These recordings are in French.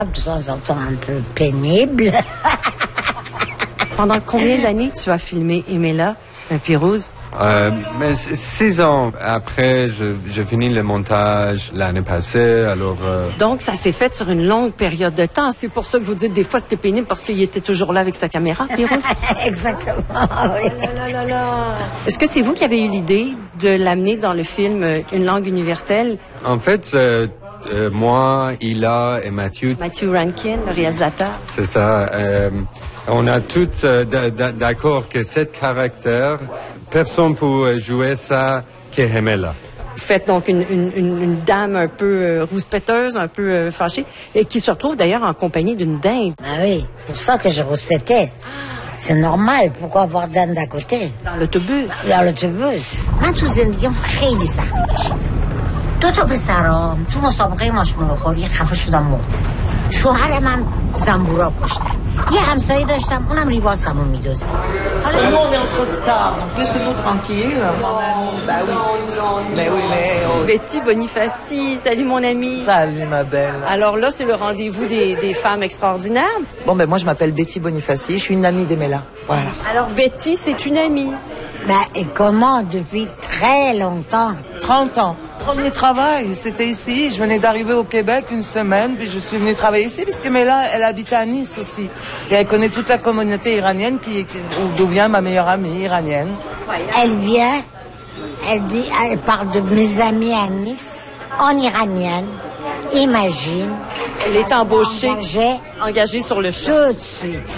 De temps en temps un peu pénible. Pendant combien d'années tu as filmé Emela Pérouse? Mais 6 ans après, j'ai fini le montage l'année passée, alors... Donc, ça s'est fait sur une longue période de temps. C'est pour ça que vous dites des fois c'était pénible parce qu'il était toujours là avec sa caméra, Pérouse? Exactement, oui. Est-ce que c'est vous qui avez eu l'idée de l'amener dans le film Une langue universelle? En fait, moi, Hila et Matthew... Matthew Rankin, le réalisateur. C'est ça. On a tous d'accord que cet caractère, personne peut jouer ça qu'Emela. Vous faites donc une dame un peu rouspéteuse, un peu fâchée, et qui se retrouve d'ailleurs en compagnie d'une dinde. Ah oui, pour ça que je rouspétais. C'est normal, pourquoi avoir dinde à côté? Dans l'autobus. Dans l'autobus. من تو زندگیم خیلی سختی کشیدم. 2 تا پسرام تو مسابقه ماشمالوخوری خفه شدم مرد. شوهرم هم زنبورا کشتن. یه همسایه داشتم اونم ریواسمو میدوزید. Nous, on est entre stars, donc laissez-nous tranquilles. Bah oui. Mais oui, mais... Betty Bonifaci, salut mon amie. Salut ma belle. Alors là, c'est le rendez-vous des femmes extraordinaires. Bon, ben moi je m'appelle Betty Bonifaci, je suis une amie d'Emela. Voilà. Alors Betty, c'est une amie. Et comment depuis très longtemps? 30 ans. Premier travail, c'était ici. Je venais d'arriver au Québec une semaine, puis je suis venue travailler ici, puisque Emela, elle habite à Nice aussi. Et elle connaît toute la communauté iranienne, d'où vient ma meilleure amie iranienne. Elle vient, elle parle de mes amis à Nice, en iranienne. Imagine. Elle est engagée sur le champ. Tout de suite.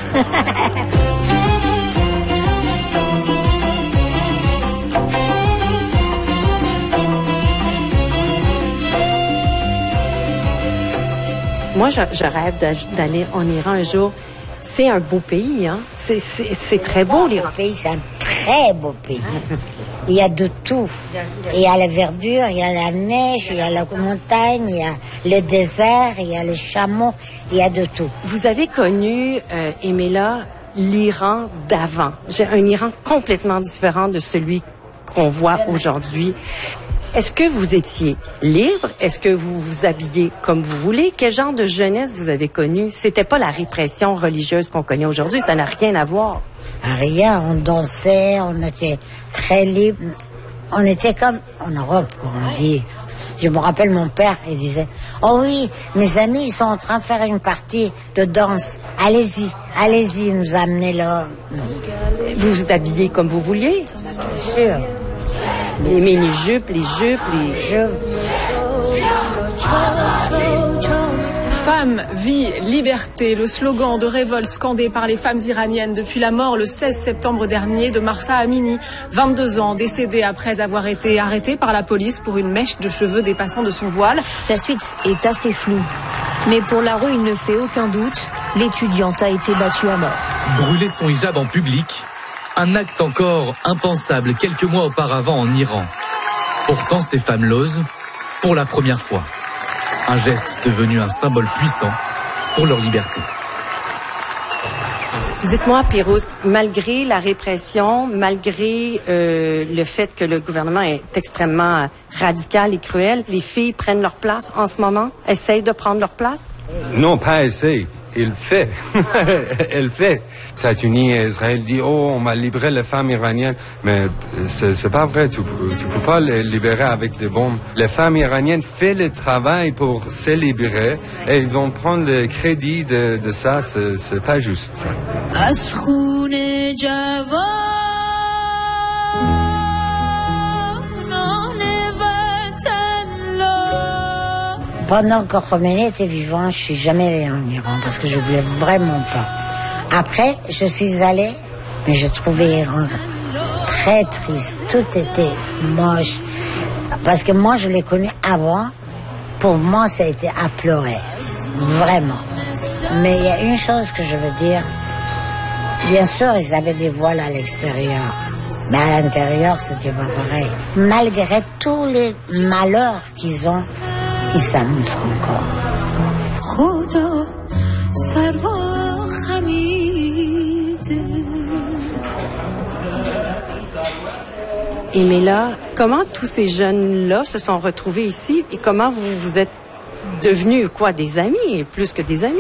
Moi, je rêve d'aller en Iran un jour. C'est un beau pays, hein? C'est très beau, l'Iran. Le pays, c'est un très beau pays. Il y a de tout. Il y a la verdure, il y a la neige, il y a la montagne, il y a le désert, il y a les chameaux, il y a de tout. Vous avez connu, Emela, l'Iran d'avant. Un Iran complètement différent de celui qu'on voit aujourd'hui. Est-ce que vous étiez libre? Est-ce que vous vous habillez comme vous voulez? Quel genre de jeunesse vous avez connu? C'était pas la répression religieuse qu'on connaît aujourd'hui. Ça n'a rien à voir. Rien. On dansait, on était très libre. On était comme en Europe, comme on dit. Je me rappelle mon père, il disait, oh oui, mes amis, ils sont en train de faire une partie de danse. Allez-y, allez-y, nous amenez là. Vous vous habillez comme vous vouliez? Bien sûr. Les mini-jupes, les jupes, les jupes. Femme, vie, liberté, le slogan de révolte scandé par les femmes iraniennes depuis la mort le 16 septembre dernier de Mahsa Amini, 22 ans, décédée après avoir été arrêtée par la police pour une mèche de cheveux dépassant de son voile. La suite est assez floue. Mais pour Laro, il ne fait aucun doute, l'étudiante a été battue à mort. Brûler son hijab en public, un acte encore impensable quelques mois auparavant en Iran. Pourtant, ces femmes l'osent pour la première fois. Un geste devenu un symbole puissant pour leur liberté. Dites-moi, Pérouse, malgré la répression, malgré le fait que le gouvernement est extrêmement radical et cruel, les filles prennent leur place en ce moment? Essayent de prendre leur place? Non, pas essayer. Il fait. Elle fait. États-Unis et Israël dit, oh, on va libérer les femmes iraniennes. Mais c'est pas vrai. Tu peux pas les libérer avec des bombes. Les femmes iraniennes font le travail pour se libérer et ils vont prendre le crédit de ça. C'est pas juste, ça. Pendant que Khomeini était vivant, je suis jamais allée en Iran parce que je voulais vraiment pas. Après, je suis allée, mais je trouvais l'Iran très triste. Tout était moche. Parce que moi, je l'ai connu avant. Pour moi, ça a été à pleurer. Vraiment. Mais il y a une chose que je veux dire. Bien sûr, ils avaient des voiles à l'extérieur. Mais à l'intérieur, c'était pas pareil. Malgré tous les malheurs qu'ils ont, ils s'amusent encore. Emela, comment tous ces jeunes-là se sont retrouvés ici et comment vous êtes devenus, des amis, plus que des amis?